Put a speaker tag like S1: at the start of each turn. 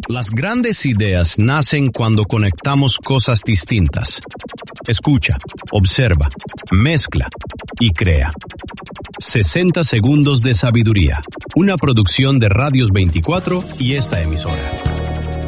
S1: Las grandes ideas nacen cuando conectamos cosas distintas. Escucha, observa, mezcla y crea. 60 segundos de sabiduría. Una producción de Radios 24 y esta emisora.